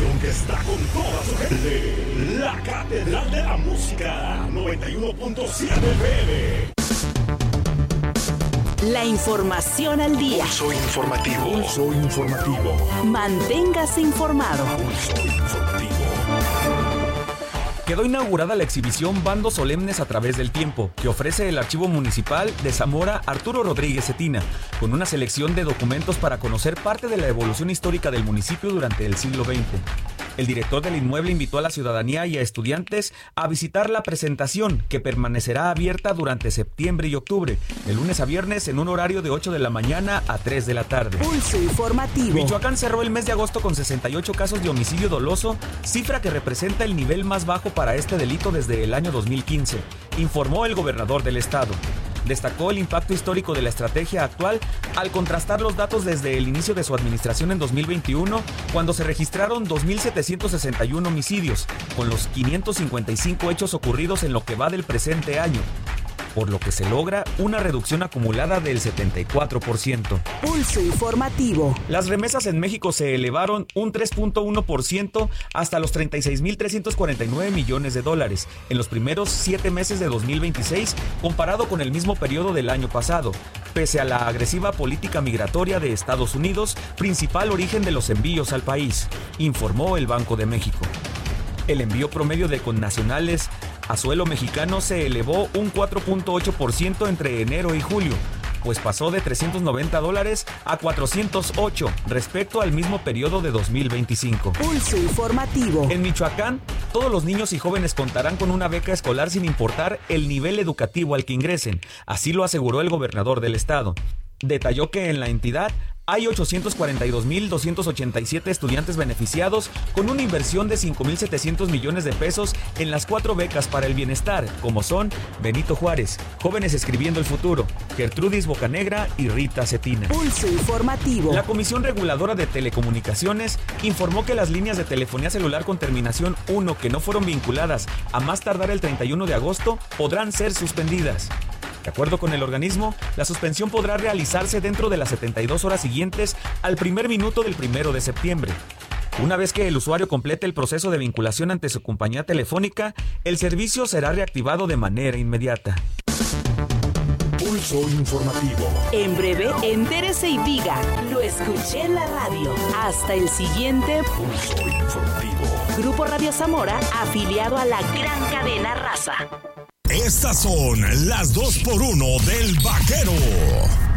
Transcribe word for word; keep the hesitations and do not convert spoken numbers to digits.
estación que está con toda su gente. La Catedral de la Música, noventa y uno punto siete F M. La información al día. Pulso informativo. Pulso informativo. Manténgase informado. Pulso informativo. Quedó inaugurada la exhibición Bandos Solemnes a través del tiempo, que ofrece el Archivo Municipal de Zamora Arturo Rodríguez Cetina, con una selección de documentos para conocer parte de la evolución histórica del municipio durante el siglo veinte. El director del inmueble invitó a la ciudadanía y a estudiantes a visitar la presentación, que permanecerá abierta durante septiembre y octubre, de lunes a viernes en un horario de ocho de la mañana a tres de la tarde. Pulso informativo. Michoacán cerró el mes de agosto con sesenta y ocho casos de homicidio doloso, cifra que representa el nivel más bajo para este delito desde el año dos mil quince, informó el gobernador del estado. Destacó el impacto histórico de la estrategia actual al contrastar los datos desde el inicio de su administración en dos mil veintiuno, cuando se registraron dos mil setecientos sesenta y uno homicidios, con los quinientos cincuenta y cinco hechos ocurridos en lo que va del presente año, por lo que se logra una reducción acumulada del setenta y cuatro por ciento. Pulso informativo. Las remesas en México se elevaron un tres punto uno por ciento hasta los treinta y seis mil trescientos cuarenta y nueve millones de dólares en los primeros siete meses de dos mil veintiséis, comparado con el mismo periodo del año pasado, pese a la agresiva política migratoria de Estados Unidos, principal origen de los envíos al país, informó el Banco de México. El envío promedio de connacionales a suelo mexicano se elevó un cuatro punto ocho por ciento entre enero y julio, pues pasó de trescientos noventa dólares a cuatrocientos ocho respecto al mismo periodo de dos mil veinticinco. Pulso informativo. En Michoacán, todos los niños y jóvenes contarán con una beca escolar sin importar el nivel educativo al que ingresen, así lo aseguró el gobernador del estado. Detalló que en la entidad hay ochocientos cuarenta y dos mil doscientos ochenta y siete estudiantes beneficiados con una inversión de cinco mil setecientos millones de pesos en las cuatro becas para el bienestar, como son Benito Juárez, Jóvenes Escribiendo el Futuro, Gertrudis Bocanegra y Rita Cetina. Pulso informativo. La Comisión Reguladora de Telecomunicaciones informó que las líneas de telefonía celular con terminación uno que no fueron vinculadas a más tardar el treinta y uno de agosto podrán ser suspendidas. De acuerdo con el organismo, la suspensión podrá realizarse dentro de las setenta y dos horas siguientes al primer minuto del primero de septiembre. Una vez que el usuario complete el proceso de vinculación ante su compañía telefónica, el servicio será reactivado de manera inmediata. Pulso informativo. En breve, entérese y diga, lo escuché en la radio. Hasta el siguiente Pulso informativo. Grupo Radio Zamora, afiliado a la gran cadena Raza. Estas son las dos por uno del Vaquero.